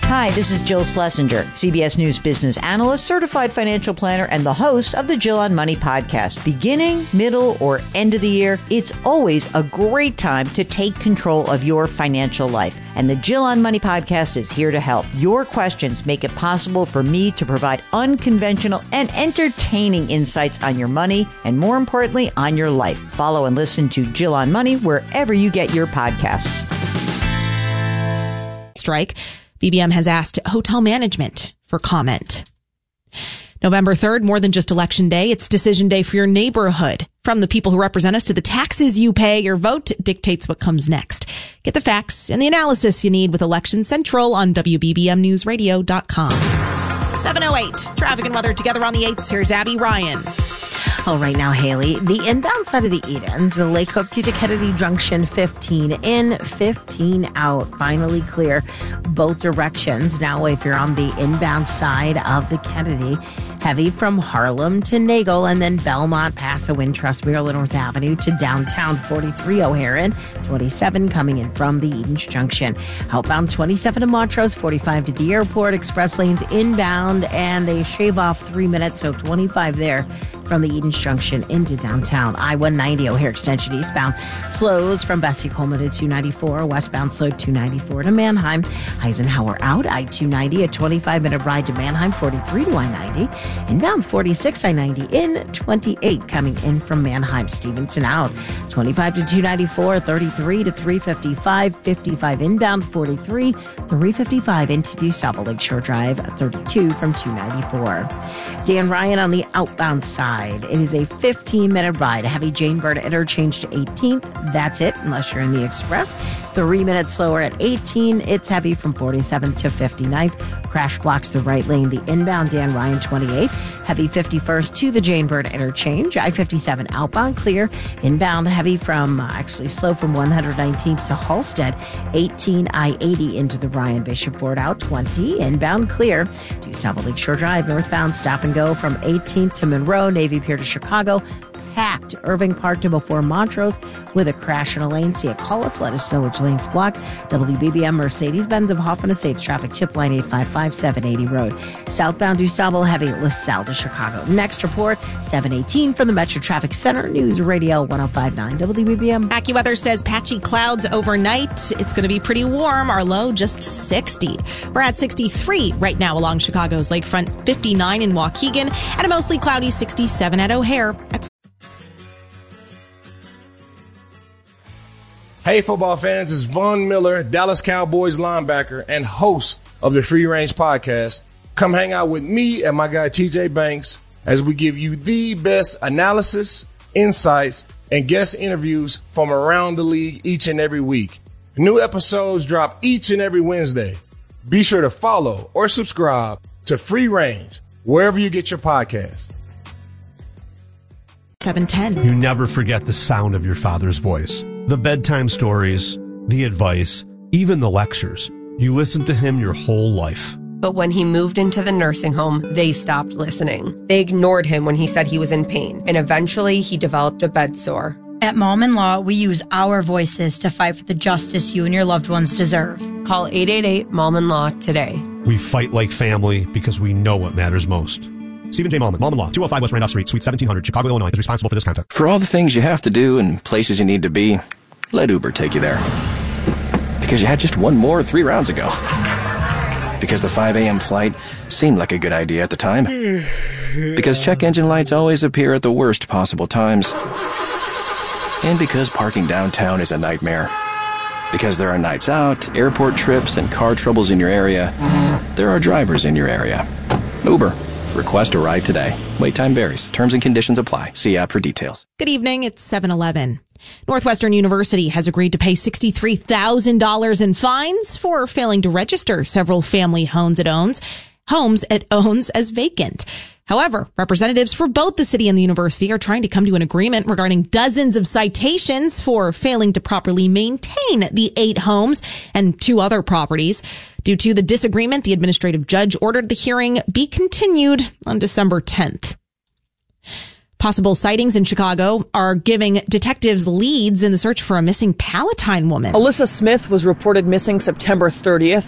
Hi, this is Jill Schlesinger, CBS News business analyst, certified financial planner, and the host of the Jill on Money podcast. Beginning, middle, or end of the year, it's always a great time to take control of your financial life. And the Jill on Money podcast is here to help. Your questions make it possible for me to provide unconventional and entertaining insights on your money and, more importantly, on your life. Follow and listen to Jill on Money wherever you get your podcasts. Strike. BBM has asked hotel management for comment. November 3rd, more than just election day, it's decision day for your neighborhood. From the people who represent us to the taxes you pay, your vote dictates what comes next. Get the facts and the analysis you need with Election Central on WBBMNewsRadio.com. 7:08, traffic and weather together on the 8th. Here's Abby Ryan. Oh, right now, Haley, the inbound side of the Edens, Lake Hook to the Kennedy Junction, 15 in, 15 out, finally clear both directions. Now, if you're on the inbound side of the Kennedy, heavy from Harlem to Nagel and then Belmont past the Wintrust Maryland North Avenue to downtown 43 O'Hare, 27 coming in from the Edens Junction. Outbound 27 to Montrose, 45 to the airport, express lanes inbound, and they shave off 3 minutes, so 25 there from the Edens Junction into downtown. I-190 O'Hare Extension eastbound slows from Bessie Coleman to 294, westbound slow 294 to Manheim. Eisenhower out, I-290, a 25-minute ride to Manheim, 43 to I-90. Inbound 46 I-90 in, 28 coming in from Manheim. Stevenson out, 25 to 294, 33 to 355, 55 inbound, 43, 355 into DeSable Lakeshore Drive, 32 from 294. Dan Ryan on the outbound side. It is a 15-minute ride. A heavy Jane Bird interchange to 18th. That's it, unless you're in the express. 3 minutes slower at 18. It's heavy from 47th to 59th. Crash blocks the right lane. The inbound Dan Ryan 28. Heavy 51st to the Jane Bird interchange. I-57 outbound clear. Inbound heavy from, slow from 119th to Halstead. 18 I-80 into the Ryan Bishop Ford out. 20 inbound clear. DeSable Lakeshore Drive northbound stop and go from 18th to Monroe. Navy Pier to Chicago. Packed. Irving Park to before Montrose with a crash in a lane. See it, call us. Let us know which lane's blocked. WBBM Mercedes-Benz of Hoffman Estates traffic tip line 855-780 road. Southbound DuSable heavy LaSalle to Chicago. Next report 718 from the Metro Traffic Center. News Radio 1059 WBBM. AccuWeather says patchy clouds overnight. It's going to be pretty warm. Our low just 60. We're at 63 right now along Chicago's lakefront, 59 in Waukegan, and a mostly cloudy 67 at O'Hare. Hey, football fans, it's Von Miller, Dallas Cowboys linebacker and host of the Free Range podcast. Come hang out with me and my guy TJ Banks as we give you the best analysis, insights, and guest interviews from around the league each and every week. New episodes drop each and every Wednesday. Be sure to follow or subscribe to Free Range wherever you get your podcasts. 710. You never forget the sound of your father's voice. The bedtime stories, the advice, even the lectures. You listened to him your whole life. But when he moved into the nursing home, they stopped listening. They ignored him when he said he was in pain, and eventually he developed a bed sore. At Mom and Law, we use our voices to fight for the justice you and your loved ones deserve. Call 888-MOM-AND-LAW today. We fight like family because we know what matters most. Stephen J. Mallman, Mom and Law, 205 West Randolph Street, Suite 1700, Chicago, Illinois, is responsible for this content. For all the things you have to do and places you need to be, let Uber take you there. Because you had just one more 3 rounds ago. Because the 5 a.m. flight seemed like a good idea at the time. Because check engine lights always appear at the worst possible times. And because parking downtown is a nightmare. Because there are nights out, airport trips, and car troubles in your area, there are drivers in your area. Uber. Request a ride today. Wait time varies. Terms and conditions apply. See app for details. Good evening. It's 7:11. Northwestern University has agreed to pay $63,000 in fines for failing to register several family homes it owns as vacant. However, representatives for both the city and the university are trying to come to an agreement regarding dozens of citations for failing to properly maintain the 8 homes and 2 other properties. Due to the disagreement, the administrative judge ordered the hearing be continued on December 10th. Possible sightings in Chicago are giving detectives leads in the search for a missing Palatine woman. Alyssa Smith was reported missing September 30th